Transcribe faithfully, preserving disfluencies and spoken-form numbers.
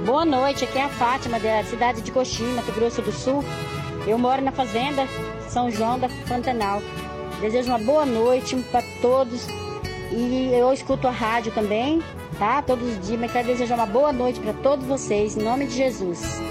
Boa noite, aqui é a Fátima, da cidade de Coxim, Mato Grosso do Sul. Eu moro na fazenda São João da Pantanal. Desejo uma boa noite para todos e eu escuto a rádio também, tá? Todos os dias, mas quero desejar uma boa noite para todos vocês, em nome de Jesus.